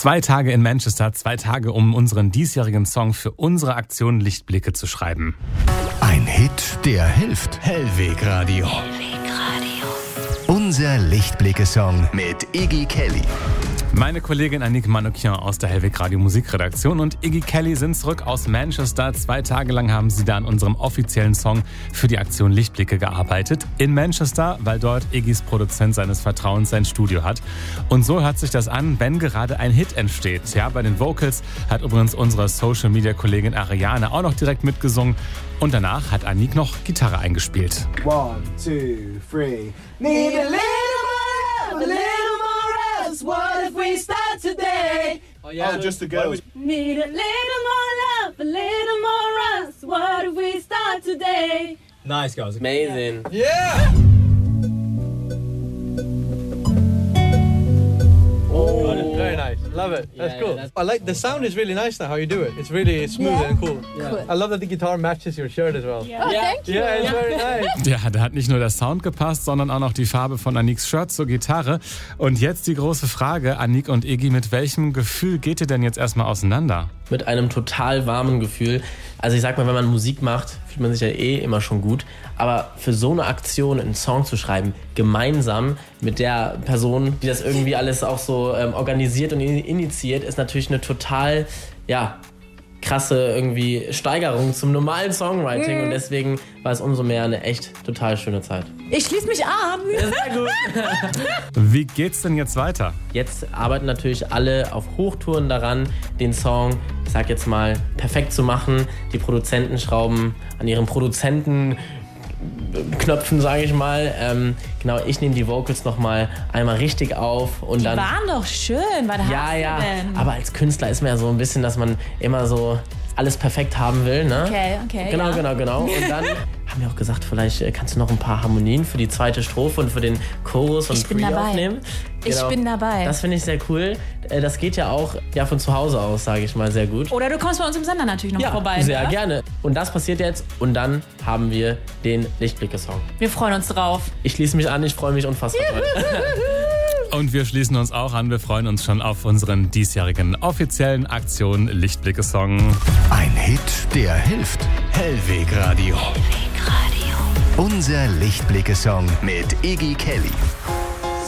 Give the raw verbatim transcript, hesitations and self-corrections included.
Zwei Tage in Manchester, zwei Tage, um unseren diesjährigen Song für unsere Aktion Lichtblicke zu schreiben. Ein Hit, der hilft. Hellwegradio. Hellwegradio. Unser Lichtblicke-Song mit Iggy Kelly. Meine Kollegin Annick Manoukian aus der Hellwegradio Musikredaktion und Iggy Kelly sind zurück aus Manchester. Zwei Tage lang haben sie da an unserem offiziellen Song für die Aktion Lichtblicke gearbeitet. In Manchester, weil dort Iggys Produzent seines Vertrauens sein Studio hat. Und so hört sich das an, wenn gerade ein Hit entsteht. Ja, bei den Vocals hat übrigens unsere Social-Media-Kollegin Ariane auch noch direkt mitgesungen. Und danach hat Annick noch Gitarre eingespielt. One, two, three. Need a little more love, a little more else. What if we start today? Oh, yeah. Oh, just the girls. Need a little more love, a little more us. What if we start today? Nice, guys. Amazing. Yeah! Oh. Very nice. Love it. That's Yeah, cool. yeah, that's- I like the sound is really nice now how you do it. It's really smooth Yeah. and cool. Yeah. I love that the guitar matches your shirt as well. Yeah. Oh, thank you. Yeah, it's very nice. Ja, da hat nicht nur der Sound gepasst, sondern auch noch die Farbe von Anniks Shirt zur Gitarre. Und jetzt die große Frage, Annick und Iggy, mit welchem Gefühl geht ihr denn jetzt erstmal auseinander? Mit einem total warmen Gefühl. Also ich sag mal, wenn man Musik macht, fühlt man sich ja eh immer schon gut. Aber für so eine Aktion einen Song zu schreiben, gemeinsam mit der Person, die das irgendwie alles auch so ähm, organisiert und initiiert, ist natürlich eine total, ja, krasse irgendwie Steigerung zum normalen Songwriting. Mhm. Und deswegen war es umso mehr eine echt total schöne Zeit. Ich schließe mich an. Sehr gut. Wie geht's denn jetzt weiter? Jetzt arbeiten natürlich alle auf Hochtouren daran, den Song, ich sag jetzt mal, perfekt zu machen. Die Produzenten schrauben an ihren Produzentenknöpfen, sage ich mal. Ähm, genau, ich nehme die Vocals nochmal einmal richtig auf. Und Die dann, waren doch schön. Was ja, hast ja, du denn? aber als Künstler ist man ja so ein bisschen, dass man immer so alles perfekt haben will, ne? Okay, okay, Genau, ja. genau, genau. Und dann haben wir auch gesagt, vielleicht äh, kannst du noch ein paar Harmonien für die zweite Strophe und für den Chorus und Ich bin Pre dabei. aufnehmen. Ich bin dabei. Das finde ich sehr cool. Äh, Das geht ja auch ja, von zu Hause aus, sage ich mal, sehr gut. Oder du kommst bei uns im Sender natürlich noch Ja, vorbei. sehr ne? gerne. Und das passiert jetzt und dann haben wir den Lichtblicke-Song. Wir freuen uns drauf. Ich schließe mich an, ich freue mich unfassbar. Und wir schließen uns auch an. Wir freuen uns schon auf unseren diesjährigen offiziellen Aktion Lichtblicke-Song. Ein Hit, der hilft. Hellwegradio. Hellwegradio. Unser Lichtblicke-Song mit Iggy Kelly.